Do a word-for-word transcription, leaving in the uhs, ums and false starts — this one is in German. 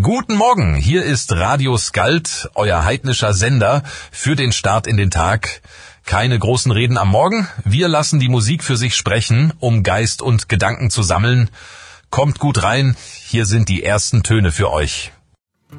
Guten Morgen, hier ist Radio Skald, euer heidnischer Sender für den Start in den Tag. Keine großen Reden am Morgen, wir lassen die Musik für sich sprechen, um Geist und Gedanken zu sammeln. Kommt gut rein, hier sind die ersten Töne für euch.